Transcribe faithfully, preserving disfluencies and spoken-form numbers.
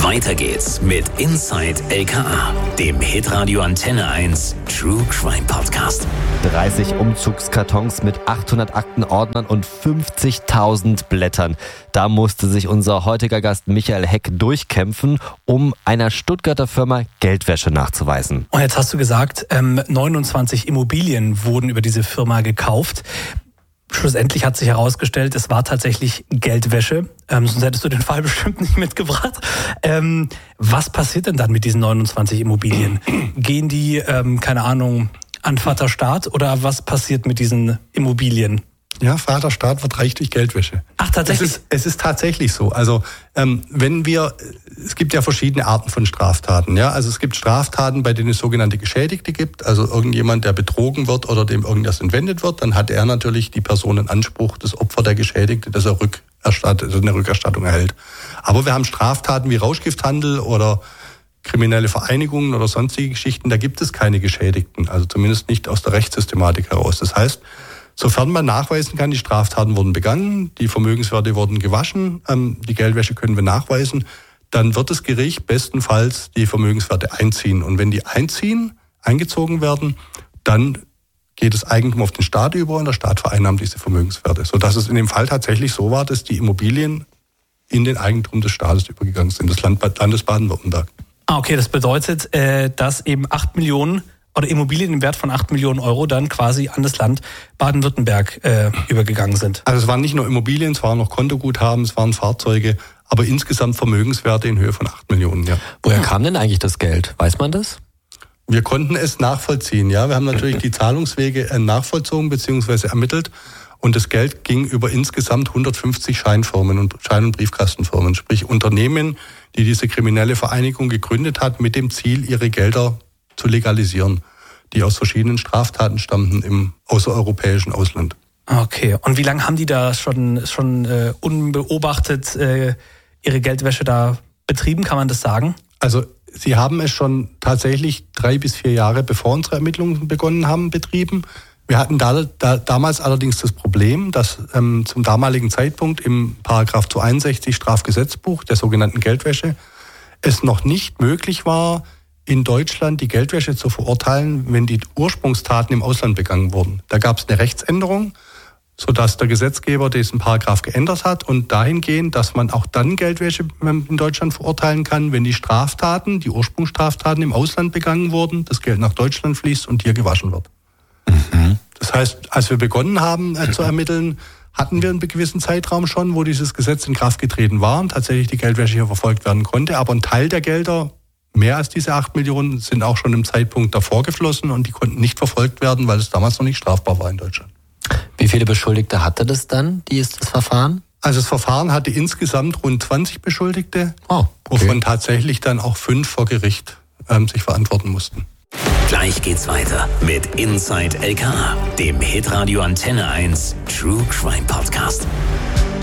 Weiter geht's mit Inside L K A, dem Hitradio Antenne eins True Crime Podcast. dreißig Umzugskartons mit achthundert Aktenordnern und fünfzigtausend Blättern. Da musste sich unser heutiger Gast Michael Heck durchkämpfen, um einer Stuttgarter Firma Geldwäsche nachzuweisen. Und jetzt hast du gesagt, ähm, neunundzwanzig Immobilien wurden über diese Firma gekauft. Schlussendlich hat sich herausgestellt, es war tatsächlich Geldwäsche. Ähm, sonst hättest du den Fall bestimmt nicht mitgebracht. Ähm, was passiert denn dann mit diesen neunundzwanzig Immobilien? Gehen die, ähm, keine Ahnung, an Vater Staat oder was passiert mit diesen Immobilien? Ja, Vater Staat wird reich durch Geldwäsche. Ach, tatsächlich? Es ist, es ist tatsächlich so. Also ähm, wenn wir, es gibt ja verschiedene Arten von Straftaten. Ja, also es gibt Straftaten, bei denen es sogenannte Geschädigte gibt. Also irgendjemand, der betrogen wird oder dem irgendwas entwendet wird, dann hat er natürlich die Person in Anspruch, das Opfer der Geschädigte, dass er rückerstattet, also eine Rückerstattung erhält. Aber wir haben Straftaten wie Rauschgifthandel oder kriminelle Vereinigungen oder sonstige Geschichten. Da gibt es keine Geschädigten, also zumindest nicht aus der Rechtssystematik heraus. Das heißt, sofern man nachweisen kann, die Straftaten wurden begangen, die Vermögenswerte wurden gewaschen, ähm, die Geldwäsche können wir nachweisen, dann wird das Gericht bestenfalls die Vermögenswerte einziehen. Und wenn die einziehen, eingezogen werden, dann geht das Eigentum auf den Staat über und der Staat vereinnahmt diese Vermögenswerte. Sodass es in dem Fall tatsächlich so war, dass die Immobilien in den Eigentum des Staates übergegangen sind, des Land, Landes Baden-Württemberg. Ah, okay, das bedeutet, äh, dass eben acht Millionen oder Immobilien im Wert von acht Millionen Euro dann quasi an das Land Baden-Württemberg äh, übergegangen sind. Also es waren nicht nur Immobilien, es waren noch Kontoguthaben, es waren Fahrzeuge, aber insgesamt Vermögenswerte in Höhe von acht Millionen, ja. Woher kam denn eigentlich das Geld? Weiß man das? Wir konnten es nachvollziehen, ja. Wir haben natürlich die Zahlungswege nachvollzogen bzw. ermittelt und das Geld ging über insgesamt hundertfünfzig Scheinfirmen und Schein- und Briefkastenfirmen, sprich Unternehmen, die diese kriminelle Vereinigung gegründet hat, mit dem Ziel, ihre Gelder zu legalisieren, die aus verschiedenen Straftaten stammten im außereuropäischen Ausland. Okay, und wie lange haben die da schon, schon äh, unbeobachtet äh, ihre Geldwäsche da betrieben, kann man das sagen? Also sie haben es schon tatsächlich drei bis vier Jahre, bevor unsere Ermittlungen begonnen haben, betrieben. Wir hatten da, da damals allerdings das Problem, dass ähm, zum damaligen Zeitpunkt im Paragraph zweihunderteinundsechzig Strafgesetzbuch der sogenannten Geldwäsche es noch nicht möglich war, in Deutschland die Geldwäsche zu verurteilen, wenn die Ursprungstaten im Ausland begangen wurden. Da gab es eine Rechtsänderung, sodass der Gesetzgeber diesen Paragraph geändert hat und dahingehend, dass man auch dann Geldwäsche in Deutschland verurteilen kann, wenn die Straftaten, die Ursprungsstraftaten im Ausland begangen wurden, das Geld nach Deutschland fließt und hier gewaschen wird. Mhm. Das heißt, als wir begonnen haben äh, zu ermitteln, hatten wir einen gewissen Zeitraum schon, wo dieses Gesetz in Kraft getreten war und tatsächlich die Geldwäsche hier verfolgt werden konnte. Aber ein Teil der Gelder, mehr als diese acht Millionen, sind auch schon im Zeitpunkt davor geflossen und die konnten nicht verfolgt werden, weil es damals noch nicht strafbar war in Deutschland. Wie viele Beschuldigte hatte das dann, die ist das Verfahren? Also das Verfahren hatte insgesamt rund zwanzig Beschuldigte, oh, okay. wovon tatsächlich dann auch fünf vor Gericht ähm, sich verantworten mussten. Gleich geht's weiter mit Inside L K A, dem Hitradio Antenne eins True Crime Podcast.